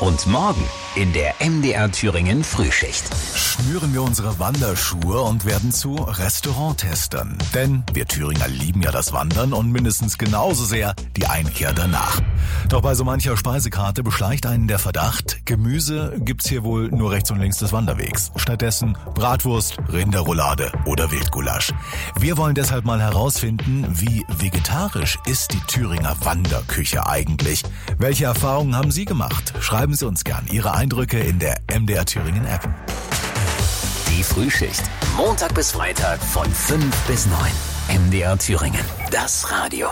Und morgen in der MDR Thüringen Frühschicht. Schnüren wir unsere Wanderschuhe und werden zu Restauranttestern. Denn wir Thüringer lieben ja das Wandern und mindestens genauso sehr die Einkehr danach. Doch bei so mancher Speisekarte beschleicht einen der Verdacht, Gemüse gibt's hier wohl nur rechts und links des Wanderwegs. Stattdessen Bratwurst, Rinderroulade oder Wildgulasch. Wir wollen deshalb mal herausfinden, wie vegetarisch ist die Thüringer Wanderküche eigentlich? Welche Erfahrungen haben Sie gemacht? Schreiben Sie uns gern Ihre Eindrücke in der MDR Thüringen App. Die Frühschicht. Montag bis Freitag von 5 bis 9. MDR Thüringen. Das Radio.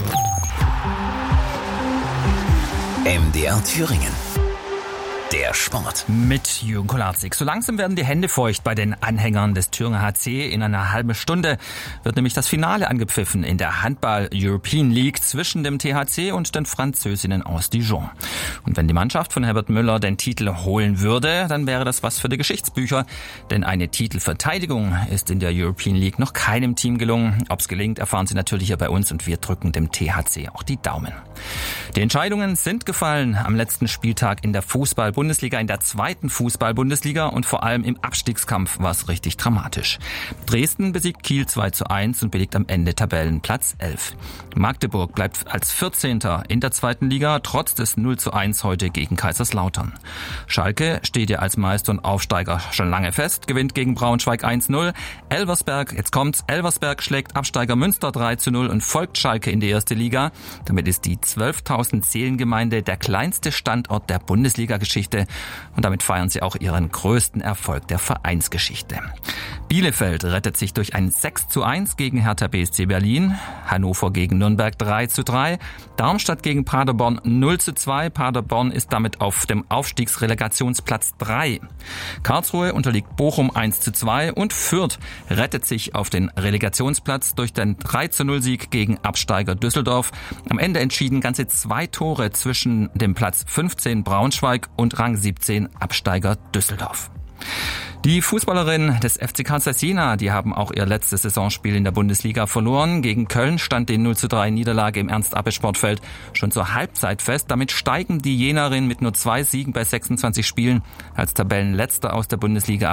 MDR Thüringen. Der Sport. Mit Jürgen Kolarczyk. So langsam werden die Hände feucht bei den Anhängern des Thüringer HC. In einer halben Stunde wird nämlich das Finale angepfiffen in der Handball-European League zwischen dem THC und den Französinnen aus Dijon. Und wenn die Mannschaft von Herbert Müller den Titel holen würde, dann wäre das was für die Geschichtsbücher. Denn eine Titelverteidigung ist in der European League noch keinem Team gelungen. Ob es gelingt, erfahren Sie natürlich hier bei uns und wir drücken dem THC auch die Daumen. Die Entscheidungen sind gefallen am letzten Spieltag in der Fußball-Bundesliga, in der zweiten Fußball-Bundesliga und vor allem im Abstiegskampf war es richtig dramatisch. Dresden besiegt Kiel 2:1 und belegt am Ende Tabellenplatz 11. Magdeburg bleibt als 14. in der zweiten Liga, trotz des 0:1 heute gegen Kaiserslautern. Schalke steht ja als Meister und Aufsteiger schon lange fest, gewinnt gegen Braunschweig 1:0. Elversberg, jetzt kommt's, Elversberg schlägt Absteiger Münster 3:0 und folgt Schalke in die erste Liga. Damit ist die 12.000 Seelengemeinde der kleinste Standort der Bundesliga-Geschichte und damit feiern sie auch ihren größten Erfolg der Vereinsgeschichte. Bielefeld rettet sich durch ein 6:1 gegen Hertha BSC Berlin, Hannover gegen Nürnberg 3:3, Darmstadt gegen Paderborn 0:2, Paderborn ist damit auf dem Aufstiegsrelegationsplatz 3. Karlsruhe unterliegt Bochum 1:2 und Fürth rettet sich auf den Relegationsplatz durch den 3:0-Sieg gegen Absteiger Düsseldorf. Am Ende entschieden ganze 2 Tore zwischen dem Platz 15 Braunschweig und Rang 17 Absteiger Düsseldorf. Die Fußballerinnen des FC Karl Zeiss Jena, die haben auch ihr letztes Saisonspiel in der Bundesliga verloren. Gegen Köln stand die 0:3 Niederlage im Ernst-Abbe-Sportfeld schon zur Halbzeit fest. Damit steigen die Jenerinnen mit nur 2 Siegen bei 26 Spielen als Tabellenletzter aus der Bundesliga ab.